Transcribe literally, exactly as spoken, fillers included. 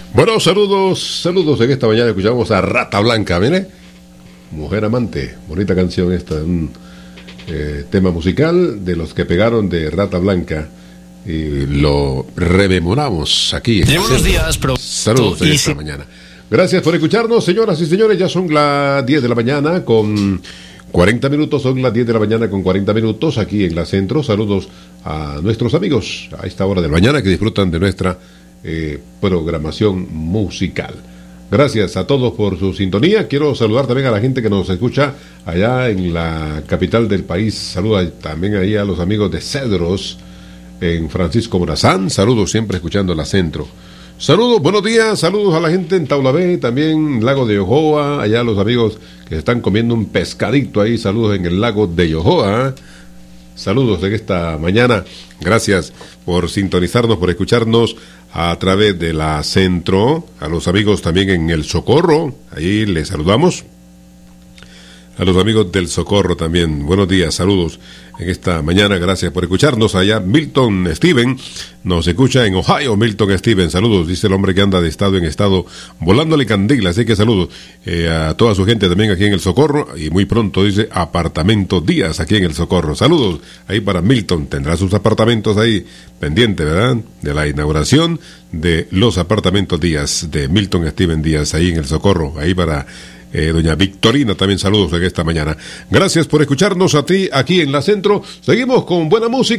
Bueno, saludos, saludos. En esta mañana escuchamos a Rata Blanca, mire. Mujer amante, bonita canción esta, un eh, tema musical de los que pegaron de Rata Blanca. Y lo rememoramos aquí. En buenos días, pro. Saludos en esta mañana. Gracias por escucharnos, señoras y señores. Ya son las diez de la mañana con cuarenta minutos. Son las diez de la mañana con cuarenta minutos aquí en la Centro. Saludos a nuestros amigos a esta hora de la mañana que disfrutan de nuestra eh, programación musical. Gracias a todos por su sintonía. Quiero saludar también a la gente que nos escucha allá en la capital del país. Saluda también ahí a los amigos de Cedros en Francisco Morazán. Saludos, siempre escuchando la Centro. Saludos, buenos días, saludos a la gente en Taulabé, también Lago de Yohoa, allá los amigos que están comiendo un pescadito ahí, saludos en el Lago de Yohoa. Saludos en esta mañana, gracias por sintonizarnos, por escucharnos a través de la Centro, a los amigos también en el Socorro, ahí les saludamos. A los amigos del Socorro también, buenos días, saludos en esta mañana, gracias por escucharnos. Allá Milton Steven nos escucha en Ohio. Milton Steven, saludos, dice el hombre que anda de estado en estado volándole candila, así que saludos eh, a toda su gente también aquí en el Socorro, y muy pronto dice Apartamento Díaz aquí en el Socorro. Saludos ahí para Milton, tendrá sus apartamentos ahí pendiente, ¿verdad? De la inauguración de los Apartamentos Díaz de Milton Steven Díaz ahí en el Socorro, ahí para Eh, doña Victorina, también saludos en esta mañana. Gracias por escucharnos a ti aquí en la Centro. Seguimos con buena música.